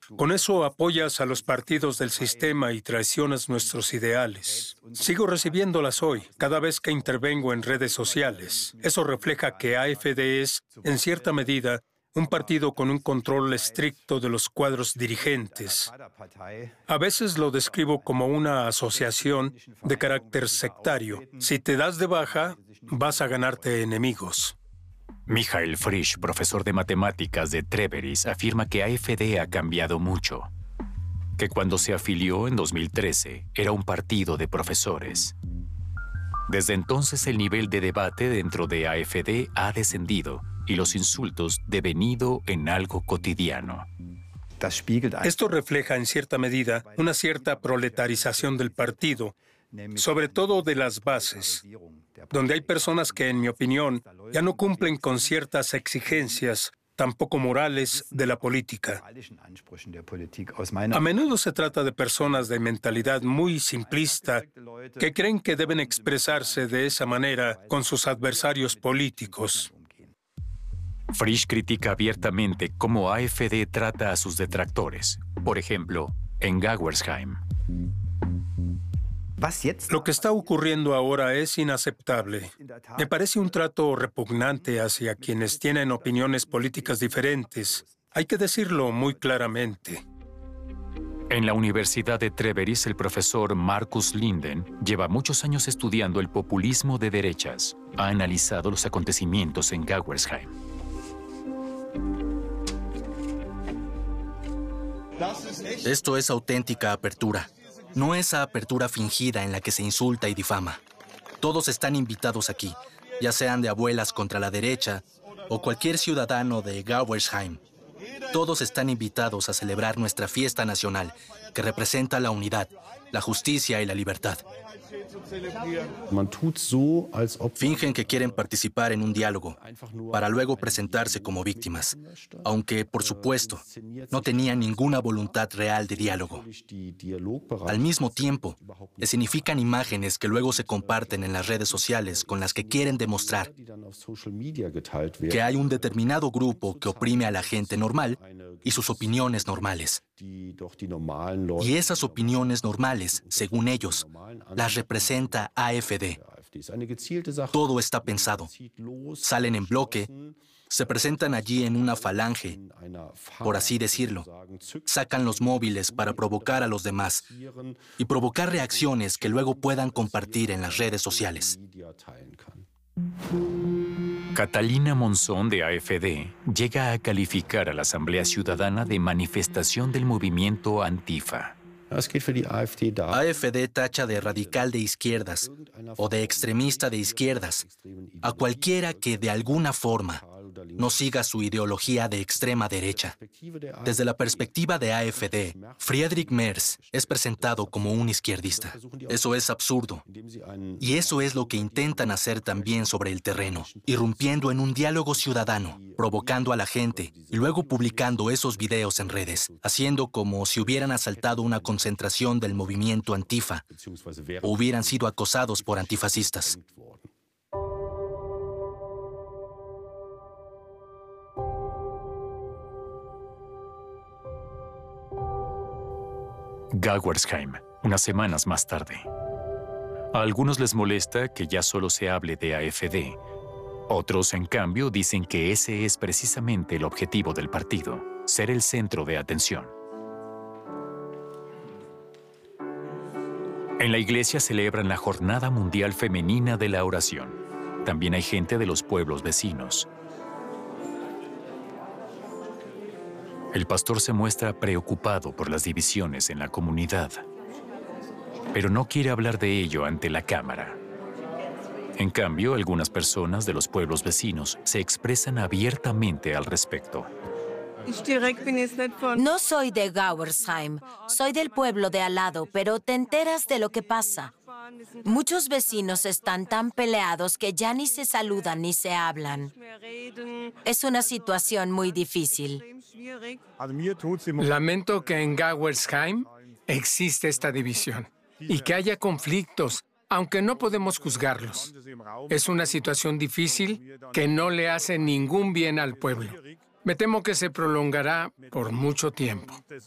Con eso apoyas a los partidos del sistema y traicionas nuestros ideales. Sigo recibiéndolas hoy, cada vez que intervengo en redes sociales. Eso refleja que AfD es, en cierta medida, un partido con un control estricto de los cuadros dirigentes. A veces lo describo como una asociación de carácter sectario. Si te das de baja, vas a ganarte enemigos. Michael Frisch, profesor de matemáticas de Treveris, afirma que AfD ha cambiado mucho. Que cuando se afilió en 2013 era un partido de profesores. Desde entonces el nivel de debate dentro de AfD ha descendido y los insultos devenido en algo cotidiano. Esto refleja en cierta medida una cierta proletarización del partido, sobre todo de las bases, donde hay personas que, en mi opinión, ya no cumplen con ciertas exigencias, tampoco morales, de la política. A menudo se trata de personas de mentalidad muy simplista que creen que deben expresarse de esa manera con sus adversarios políticos. Frisch critica abiertamente cómo AfD trata a sus detractores, por ejemplo, en Gauersheim. Lo que está ocurriendo ahora es inaceptable. Me parece un trato repugnante hacia quienes tienen opiniones políticas diferentes. Hay que decirlo muy claramente. En la Universidad de Treveris, el profesor Markus Linden lleva muchos años estudiando el populismo de derechas. Ha analizado los acontecimientos en Gauersheim. Esto es auténtica apertura. No esa apertura fingida en la que se insulta y difama. Todos están invitados aquí, ya sean de abuelas contra la derecha o cualquier ciudadano de Gauersheim. Todos están invitados a celebrar nuestra fiesta nacional, que representa la unidad, la justicia y la libertad. Fingen que quieren participar en un diálogo, para luego presentarse como víctimas, aunque, por supuesto, no tenían ninguna voluntad real de diálogo. Al mismo tiempo, escenifican imágenes que luego se comparten en las redes sociales con las que quieren demostrar que hay un determinado grupo que oprime a la gente normal y sus opiniones normales. Y esas opiniones normales, según ellos, las representa AfD. Todo está pensado. Salen en bloque, se presentan allí en una falange, por así decirlo. Sacan los móviles para provocar a los demás y provocar reacciones que luego puedan compartir en las redes sociales. Catalina Monzón de AfD llega a calificar a la Asamblea Ciudadana de manifestación del movimiento Antifa. AfD tacha de radical de izquierdas o de extremista de izquierdas a cualquiera que de alguna forma no siga su ideología de extrema derecha. Desde la perspectiva de AfD, Friedrich Merz es presentado como un izquierdista. Eso es absurdo. Y eso es lo que intentan hacer también sobre el terreno, irrumpiendo en un diálogo ciudadano, provocando a la gente y luego publicando esos videos en redes, haciendo como si hubieran asaltado una concentración del movimiento Antifa o hubieran sido acosados por antifascistas. Gauersheim, unas semanas más tarde. A algunos les molesta que ya solo se hable de AfD. Otros, en cambio, dicen que ese es precisamente el objetivo del partido, ser el centro de atención. En la iglesia celebran la Jornada Mundial Femenina de la Oración. También hay gente de los pueblos vecinos. El pastor se muestra preocupado por las divisiones en la comunidad, pero no quiere hablar de ello ante la cámara. En cambio, algunas personas de los pueblos vecinos se expresan abiertamente al respecto. No soy de Gauersheim, soy del pueblo de al lado, pero te enteras de lo que pasa. Muchos vecinos están tan peleados que ya ni se saludan ni se hablan. Es una situación muy difícil. Lamento que en Gauersheim existe esta división y que haya conflictos, aunque no podemos juzgarlos. Es una situación difícil que no le hace ningún bien al pueblo. Me temo que se prolongará por mucho tiempo.